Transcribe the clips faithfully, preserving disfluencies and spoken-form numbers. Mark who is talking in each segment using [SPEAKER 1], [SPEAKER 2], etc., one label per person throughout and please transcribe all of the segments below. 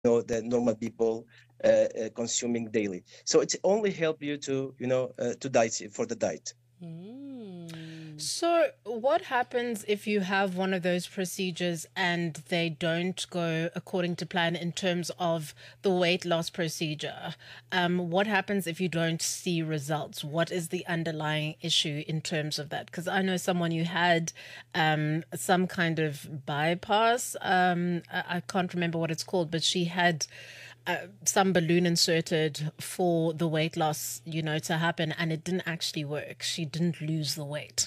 [SPEAKER 1] know the normal people uh, uh, consuming daily. So it only help you to you know uh, to diet for the diet.
[SPEAKER 2] Mm.
[SPEAKER 3] So, what happens if you have one of those procedures and they don't go according to plan in terms of the weight loss procedure? Um, what happens if you don't see results? What is the underlying issue in terms of that? Because I know someone who had um, some kind of bypass. Um, I, I can't remember what it's called, but she had uh, some balloon inserted for the weight loss, you know, to happen, and it didn't actually work. She didn't lose the weight.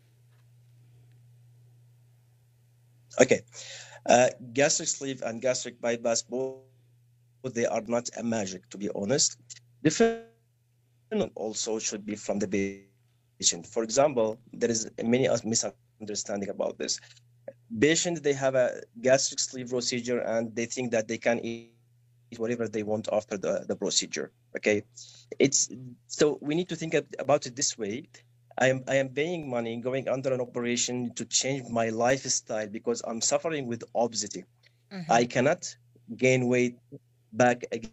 [SPEAKER 1] Okay, uh, gastric sleeve and gastric bypass, both they are not a magic, to be honest. Different also should be from the patient. For example, there is many misunderstanding about this. Patients, they have a gastric sleeve procedure and they think that they can eat whatever they want after the, the procedure. Okay, it's so we need to think about it this way. I am I am paying money going under an operation to change my lifestyle because I'm suffering with obesity.
[SPEAKER 3] Mm-hmm.
[SPEAKER 1] I cannot gain weight back again.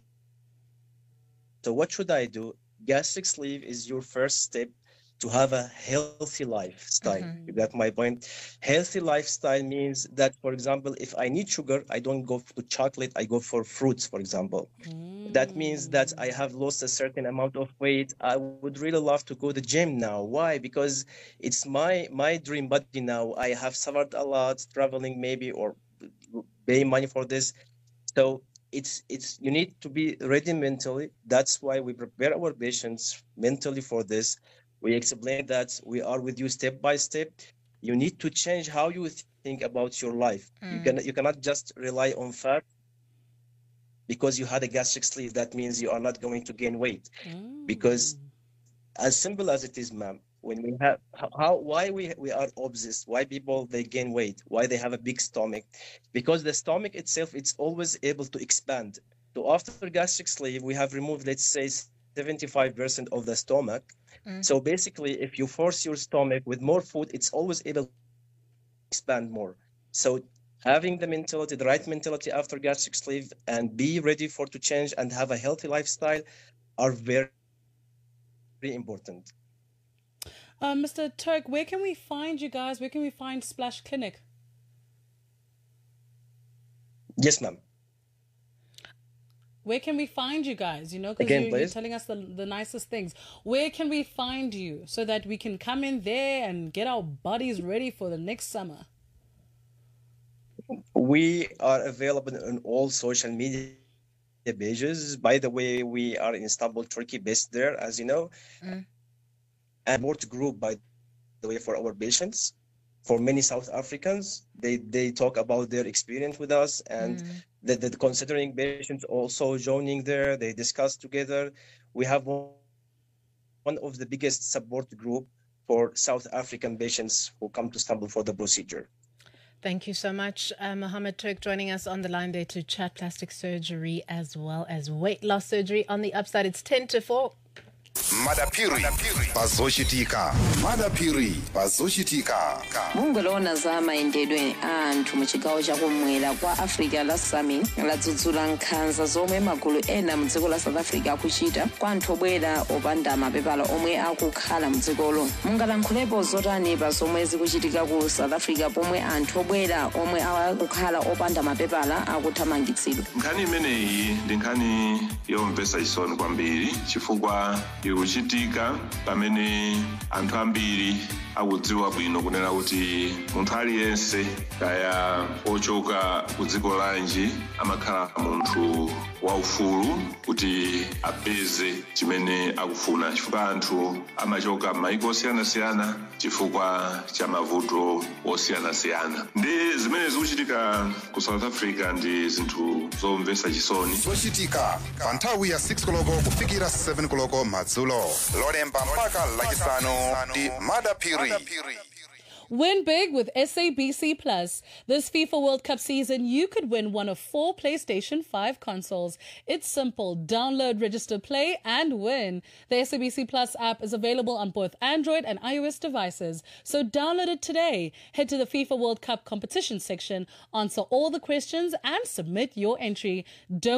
[SPEAKER 1] So what should I do? Gastric sleeve is your first step to have a healthy lifestyle.
[SPEAKER 3] Mm-hmm.
[SPEAKER 1] You got my point? Healthy lifestyle means that, for example, if I need sugar, I don't go to chocolate, I go for fruits, for example.
[SPEAKER 2] Mm.
[SPEAKER 1] That means that I have lost a certain amount of weight. I would really love to go to the gym now. Why? Because it's my my dream body now. I have suffered a lot traveling maybe or paying money for this. So it's it's you need to be ready mentally. That's why we prepare our patients mentally for this. We explain that we are with you step by step. You need to change how you think about your life.
[SPEAKER 3] Mm.
[SPEAKER 1] You can you cannot just rely on fat because you had a gastric sleeve. That means you are not going to gain weight.
[SPEAKER 2] Mm.
[SPEAKER 1] Because as simple as it is, ma'am, when we have how why we we are obsessed, why people they gain weight, why they have a big stomach, because the stomach itself it's always able to expand. So after gastric sleeve we have removed, let's say, seventy-five percent of the stomach.
[SPEAKER 3] Mm.
[SPEAKER 1] So basically if you force your stomach with more food, it's always able to expand more. So having the mentality, the right mentality after gastric sleeve and be ready for to change and have a healthy lifestyle are very very important.
[SPEAKER 2] Uh, Mister Turk, where can we find you guys? Where can we find Splash Clinic?
[SPEAKER 1] Yes, ma'am.
[SPEAKER 2] Where can we find you guys? You know, because
[SPEAKER 1] Again,
[SPEAKER 2] you're, you're
[SPEAKER 1] please.
[SPEAKER 2] telling us the, the nicest things. Where can we find you so that we can come in there and get our bodies ready for the next summer?
[SPEAKER 1] We are available on all social media pages. By the way, we are in Istanbul, Turkey, based there, as you know.
[SPEAKER 3] Mm.
[SPEAKER 1] And support group, by the way, for our patients. For many South Africans, they, they talk about their experience with us, and
[SPEAKER 3] Mm.
[SPEAKER 1] the, the considering patients also joining there. They discuss together. We have one, one of the biggest support group for South African patients who come to Istanbul for the procedure.
[SPEAKER 3] Thank you so much, uh, Mohammed Turk, joining us on the line there to chat plastic surgery as well as weight loss surgery. On the upside, it's ten to four.
[SPEAKER 4] madapiri pazochitika madapiri pazochitika
[SPEAKER 5] mungolona za mayendedwe a anthu mu chigawo chakumwera kwa africa la sami ladzudzula nkhanza zomwe magulu ena mu dziko la south africa akuchita kwa anthu obwera opanda mapepala omwe akukhala mu dzikolo. Mungalankhulepo zotani pa zomwe zikuchitika ku south africa pomwe anthu obwera omwe akukhala opanda mapepala akuthamangitsidwa?
[SPEAKER 6] Nkhani imeneyi ndi nkhani yomvetsa chisoni kwambiri chifukwa ikuchitika pamene anthu ambiri akudziwa bwino kunena kuti munthu aliyense kaya ochoka ku dziko lanji amakhala munthu waufulu kuti apeze chimene akufuna, chifukwa anthu amachoka m'mayiko osiyanasiyana chifukwa cha mavuto osiyanasiyana. Ndi zimene zikuchitika ku South Africa ndi zinthu zomvetsa chisoni.
[SPEAKER 4] zochitika pa nthawi ya six koloko kufikira seven koloko madzulo lolemba mpaka lachisanu ndi madapiri.
[SPEAKER 2] Win big with S A B C Plus. This FIFA World Cup season, you could win one of four PlayStation five consoles. It's simple. Download, register, play, and win. The S A B C Plus app is available on both Android and iOS devices. So download it today. Head to the FIFA World Cup competition section, answer all the questions, and submit your entry. Don't